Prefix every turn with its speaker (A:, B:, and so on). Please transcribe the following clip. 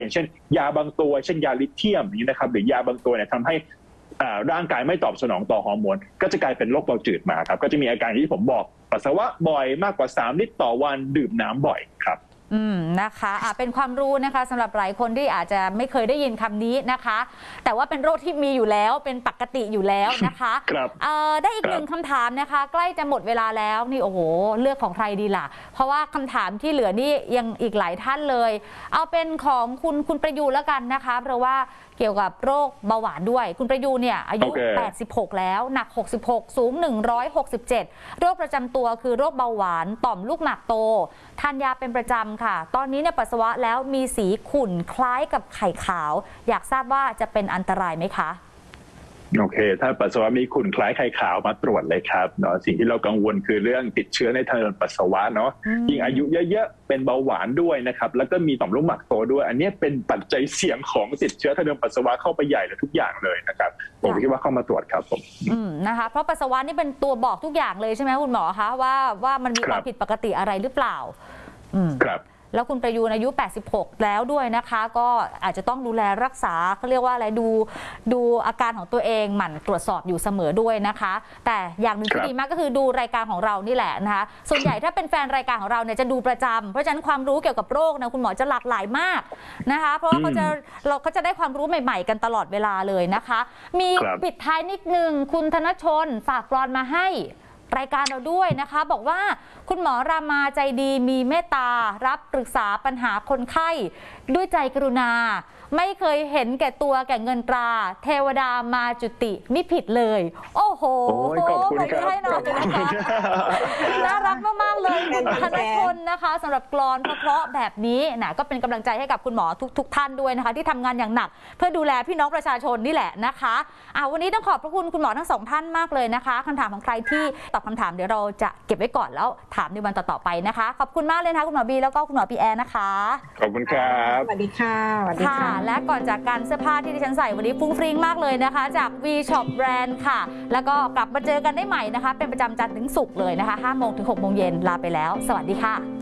A: อย่างเช่นยาบางตัวเช่นยาลิเธียมนี้นะครับหรือยาบางตัวเนี่ยทำให้ร่างกายไม่ตอบสนองต่อฮอร์โมนก็จะกลายเป็นโรคเบาจืดมาครับก็จะมีอาการที่ผมบอกปัสสาวะบ่อยมากกว่า3 ลิตรต่อวันดื่มน้ำบ่อยครับ
B: นะคะเป็นความรู้นะคะสำหรับหลายคนที่อาจจะไม่เคยได้ยินคำนี้นะคะแต่ว่าเป็นโรคที่มีอยู่แล้วเป็นปกติอยู่แล้วนะคะได้อีกหนึ่งคำถามนะคะใกล้จะหมดเวลาแล้วนี่โอ้โหเลือกของใครดีล่ะเพราะว่าคำถามที่เหลือนี่ยังอีกหลายท่านเลยเอาเป็นของคุณประยูรแล้วกันนะคะเพราะว่าเกี่ยวกับโรคเบาหวานด้วยคุณประยูรเนี่ยอายุ86แล้วหนัก66สูง167โรคประจำตัวคือโรคเบาหวานต่อมลูกหมากโตทานยาเป็นประจำค่ะตอนนี้เนี่ยปัสสาวะแล้วมีสีขุ่นคล้ายกับไข่ขาวอยากทราบว่าจะเป็นอันตรายไหมคะ
A: โอเคถ้าปัสสาวะมีขุ่นคล้ายไข่ขาวมาตรวจเลยครับเนาะสิ่งที่เรากังวลคือเรื่องติดเชื้อในทางเดินปัสสาวะเนาะยิ่งอายุเยอะๆเป็นเบาหวานด้วยนะครับแล้วก็มีต่อมลูกหมากโตด้วยอันนี้เป็นปัจจัยเสี่ยงของติดเชื้อทางเดินปัสสาวะเข้าไปใหญ่เลยทุกอย่างเลยนะครับผมคิดว่าเข้ามาตรวจครับผม
B: นะคะเพราะปัสสาวะนี่เป็นตัวบอกทุกอย่างเลยใช่ไหมคุณหมอคะว่ามันมีความผิดปกติอะไรหรือเปล่า
A: ครับ
B: แล้วคุณประยูรอายุ86แล้วด้วยนะคะก็อาจจะต้องดูแลรักษาเขาเรียกว่าอะไรดูอาการของตัวเองหมั่นตรวจสอบอยู่เสมอด้วยนะคะแต่อย่างหนึ่งที่ดีมากก็คือดูรายการของเรานี่แหละนะคะส่วนใหญ่ถ้าเป็นแฟนรายการของเราเนี่ยจะดูประจำเพราะฉะนั้นความรู้เกี่ยวกับโรคนะคุณหมอจะหลากหลายมากนะคะเพราะว่าเขาจะได้ความรู้ใหม่ๆกันตลอดเวลาเลยนะคะมีปิดท้ายนิดนึงคุณธนชนฝากกลอนมาให้รายการเราด้วยนะคะบอกว่าคุณหมอรามาใจดีมีเมตตารับปรึกษาปัญหาคนไข้ด้วยใจกรุณาไม่เคยเห็นแก่ตัวแก่เงินตราเทวดามาจุติไม่ผิดเลยโอ้โห
A: ขอบคุณครับ
B: ให้หน่อยนะคะน่ารักมากๆเลยคุณธนชนนะคะสำหรับกลอนเพราะแบบนี้นะก็เป็นกำลังใจให้กับคุณหมอทุกท่านด้วยนะคะที่ทำงานอย่างหนักเพื่อดูแลพี่น้องประชาชนนี่แหละนะคะวันนี้ต้องขอบพระคุณคุณหมอทั้ง2ท่านมากเลยนะคะคำถามของใครที่ตอบคำถามเดี๋ยวเราจะเก็บไว้ก่อนแล้วถามในวันต่อๆไปนะคะขอบคุณมากเลยนะคะคุณหมอบีแล้วก็คุณหมอปีแอร์นะคะ
A: ขอบคุณครับ
C: สวัสดีค่ะสวัสดีค่ะ
B: และก่อนจากการเสื้อผ้าที่ดิฉันใส่วันนี้ฟุ้งฟริ้งมากเลยนะคะจาก V Shop Brand ค่ะแล้วก็กลับมาเจอกันได้ใหม่นะคะเป็นประจำจันทร์ถึงศุกร์เลยนะคะ5 โมงถึง 6 โมงเย็นลาไปแล้วสวัสดีค่ะ